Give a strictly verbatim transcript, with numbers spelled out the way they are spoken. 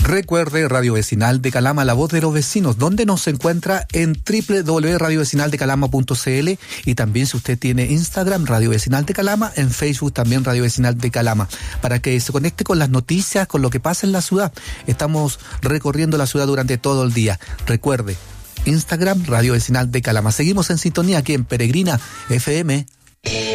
Recuerde, Radio Vecinal de Calama, la voz de los vecinos, donde nos encuentra en doble u doble u doble u punto radio vecinal de calama punto c l, y también si usted tiene Instagram, Radio Vecinal de Calama, en Facebook también Radio Vecinal de Calama, para que se conecte con las noticias, con lo que pasa en la ciudad. Estamos recorriendo la ciudad durante todo el día. Recuerde, Instagram, Radio Vecinal de Calama. Seguimos en sintonía aquí en Peregrina F M.